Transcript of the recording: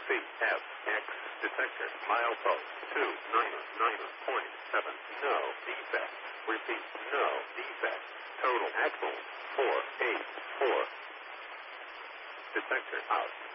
CFX detector milepost 299.7. No defect. Repeat, no defect. Total axle 484. Detector out.